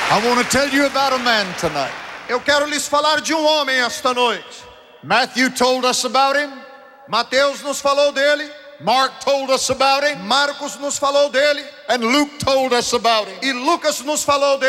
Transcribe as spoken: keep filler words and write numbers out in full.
I want to tell you about a man tonight. Eu quero lhes falar de um homem esta noite. Matthew told us about him. Mateus nos falou dele. Mark told us about him. Marcos nos falou dele. And Luke told us about him. E Lucas nos falou dele.